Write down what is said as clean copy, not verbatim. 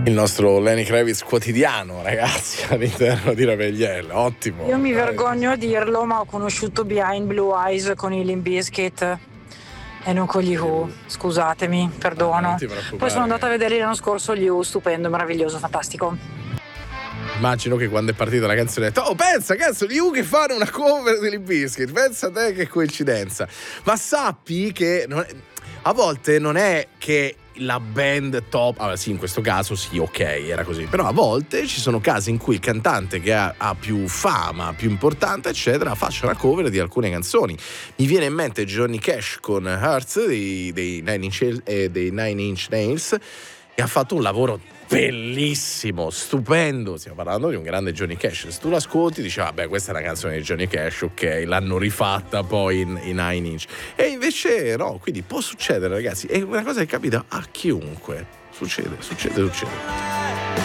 Il nostro Lenny Kravitz quotidiano, ragazzi, all'interno di Rebellion, ottimo. Io mi vergogno a dirlo, ma ho conosciuto Behind Blue Eyes con i Limp Bizkit e non con gli Who. Scusatemi, perdono. Poi sono andata a vedere l'anno scorso gli Who, stupendo, meraviglioso, fantastico. Immagino che quando è partita la canzone ho detto: oh, pensa, cazzo, gli U che fanno una cover di Limp Bizkit, pensa a te che coincidenza. Ma sappi che a volte non è che la band top, allora sì, in questo caso sì, ok, era così, però a volte ci sono casi in cui il cantante che ha più fama, più importante, eccetera, faccia una cover di alcune canzoni. Mi viene in mente Johnny Cash con Hearts dei Nine Inch Nails, e ha fatto un lavoro bellissimo, stupendo. Stiamo parlando di un grande Johnny Cash. Se tu l'ascolti dici vabbè, questa è una canzone di Johnny Cash, ok, l'hanno rifatta poi in Nine Inch, e invece no. Quindi può succedere, ragazzi, è una cosa che capita a chiunque. Succede.